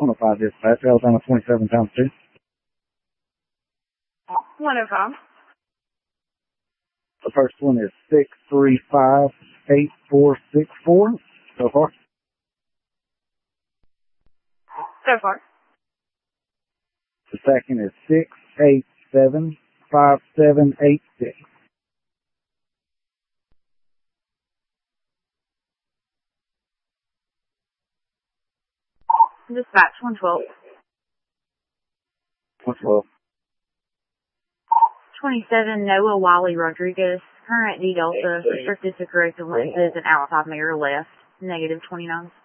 105 dispatch, Alabama 27 times 2. 105. The first one is 635-8464 so far. So far. The second is 687-5786. Dispatch 112. 112. 27 Noah Wiley Rodriguez. Current D Delta. Restricted to corrective lenses and outside mirror left. -29.